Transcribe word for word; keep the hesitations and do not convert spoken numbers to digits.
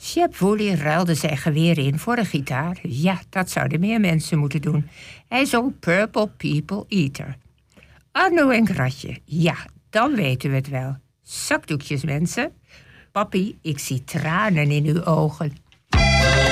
Shep Woolley ruilde zijn geweer in voor een gitaar. Ja, dat zouden meer mensen moeten doen. Hij zong Purple People Eater. Arno en Gratje, ja, dan weten we het wel. Zakdoekjes, mensen. Papi, ik zie tranen in uw ogen.